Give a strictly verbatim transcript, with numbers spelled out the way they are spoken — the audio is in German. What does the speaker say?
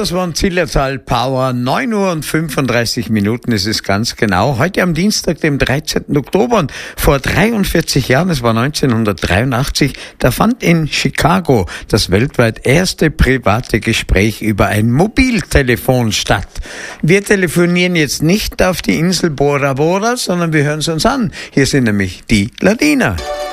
das waren Zillertal Power. neun Uhr und fünfunddreißig Minuten ist es ganz genau. Heute am Dienstag, dem dreizehnten Oktober. Und vor dreiundvierzig Jahren, es war neunzehnhundertdreiundachtzig, da fand in Chicago das weltweit erste private Gespräch über ein Mobiltelefon statt. Wir telefonieren jetzt nicht auf die Insel Bora Bora, sondern wir hören es uns an. Hier sind nämlich die Ladiner.